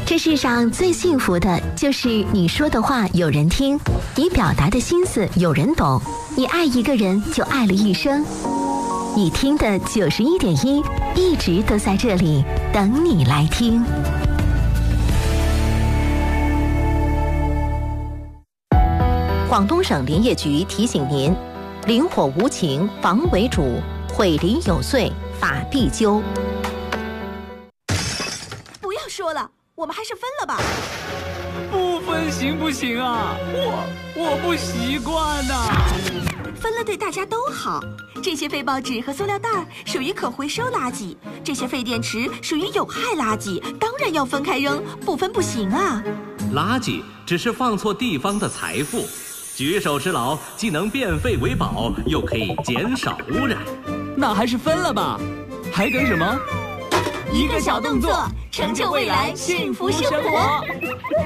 这世上最幸福的就是你说的话有人听，你表达的心思有人懂，你爱一个人就爱了一生。你听的91.1一直都在这里等你来听。广东省林业局提醒您：林火无情，防为主；毁林有罪，法必究。 不要说了，我们还是分了吧。 不分行不行啊？我不习惯呐。 分了对大家都好。这些废报纸和塑料袋属于可回收垃圾，这些废电池属于有害垃圾，当然要分开扔，不分不行啊。 垃圾只是放错地方的财富，举手之劳既能变废为宝，又可以减少污染。 那还是分了吧，还等什么？ 一个小动作，成就未来幸福生活。